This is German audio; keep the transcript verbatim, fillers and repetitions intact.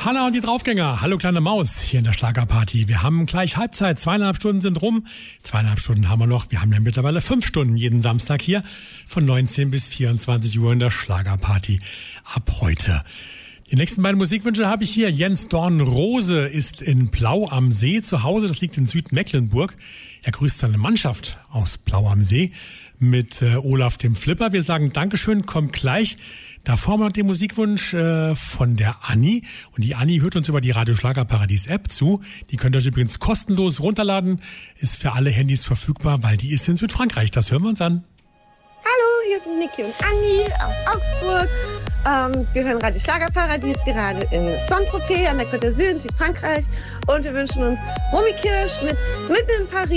Hanna und die Draufgänger. Hallo kleine Maus hier in der Schlagerparty. Wir haben gleich Halbzeit. Zweieinhalb Stunden sind rum. Zweieinhalb Stunden haben wir noch. Wir haben ja mittlerweile fünf Stunden jeden Samstag hier von neunzehn bis vierundzwanzig Uhr in der Schlagerparty. Ab heute. Die nächsten beiden Musikwünsche habe ich hier. Jens Dornrose ist in Plau am See zu Hause. Das liegt in Südmecklenburg. Er grüßt seine Mannschaft aus Plau am See mit äh, Olaf dem Flipper. Wir sagen Dankeschön, kommt gleich. Davor haben wir noch den Musikwunsch äh, von der Anni. Und die Anni hört uns über die Radio Schlagerparadies App zu. Die könnt ihr euch übrigens kostenlos runterladen. Ist für alle Handys verfügbar, weil die ist in Südfrankreich. Das hören wir uns an. Hallo, hier sind Niki und Anni aus Augsburg. Ähm, wir hören Radio Schlagerparadies gerade in Saint-Tropez an der Côte d'Azur in Südfrankreich. Und wir wünschen uns Romy Kirsch mit Mitten in Paris.